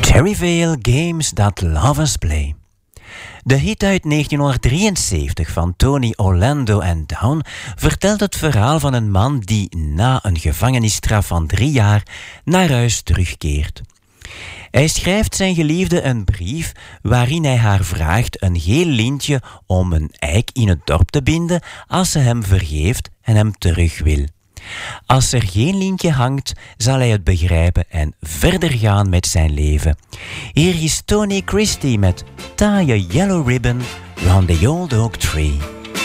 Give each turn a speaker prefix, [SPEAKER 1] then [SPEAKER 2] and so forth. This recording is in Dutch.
[SPEAKER 1] Cherryvale Games That Lovers Play. De hit uit 1973 van Tony Orlando and Down vertelt het verhaal van een man die na een gevangenisstraf van 3 jaar naar huis terugkeert. Hij schrijft zijn geliefde een brief waarin hij haar vraagt een geel lintje om een eik in het dorp te binden als ze hem vergeeft en hem terug wil. Als er geen lintje hangt, zal hij het begrijpen en verder gaan met zijn leven. Hier is Tony Christie met Tie a Yellow Ribbon Round the Old Oak Tree.